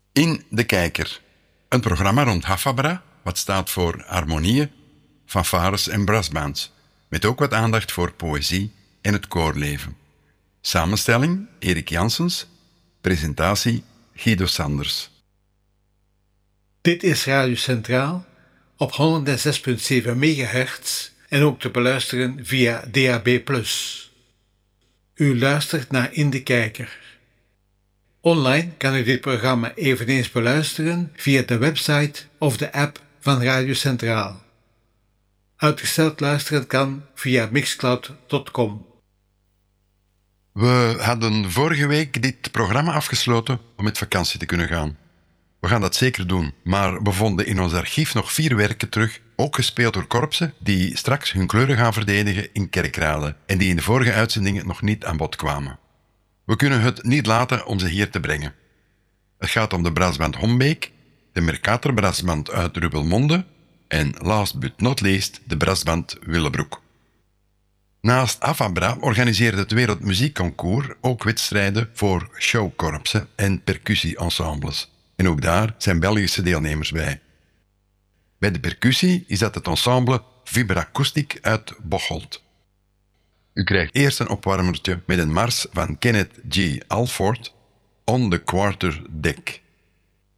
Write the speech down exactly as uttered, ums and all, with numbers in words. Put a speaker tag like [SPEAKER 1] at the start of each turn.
[SPEAKER 1] In de Kijker, een programma rond Hafabra, wat staat voor harmonieën, fanfares en brassbands, met ook wat aandacht voor poëzie en het koorleven. Samenstelling Erik Janssens, presentatie Guido Sanders.
[SPEAKER 2] Dit is Radio Centraal op honderdzes komma zeven megahertz en ook te beluisteren via D A B plus. U luistert naar In de Kijker. Online kan u dit programma eveneens beluisteren via de website of de app van Radio Centraal. Uitgesteld luisteren kan via mixcloud punt com.
[SPEAKER 1] We hadden vorige week dit programma afgesloten om met vakantie te kunnen gaan. We gaan dat zeker doen, maar we vonden in ons archief nog vier werken terug, ook gespeeld door korpsen, die straks hun kleuren gaan verdedigen in Kerkrade en die in de vorige uitzendingen nog niet aan bod kwamen. We kunnen het niet laten om ze hier te brengen. Het gaat om de brassband Hombeek, de Mercator brassband uit Rubbelmonde en last but not least de brassband Willebroek. Naast Hafabra organiseerde het Wereldmuziekconcours ook wedstrijden voor showkorpsen en percussieensembles. En ook daar zijn Belgische deelnemers bij. Bij de percussie is dat het ensemble Vibracoustic uit Bocholt. U krijgt eerst een opwarmertje met een mars van Kenneth G. Alford, On the Quarter Deck.